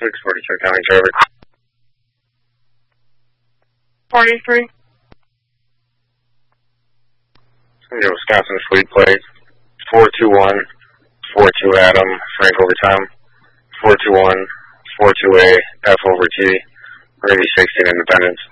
642 County Traffic. 43. Wisconsin Fleet Plate. 421, 42 Adam, Frank over Tom. 421, 42A, F over T, Ruby 16 Independence.